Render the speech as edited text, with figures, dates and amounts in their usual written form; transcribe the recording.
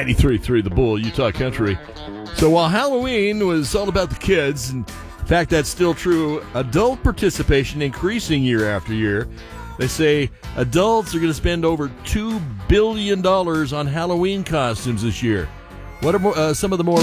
93.3 The Bull, Utah Country. So while Halloween was all about the kids, and in fact that's still true, adult participation increasing year after year. They say adults are going to spend over $2 billion on Halloween costumes this year. What are some of the more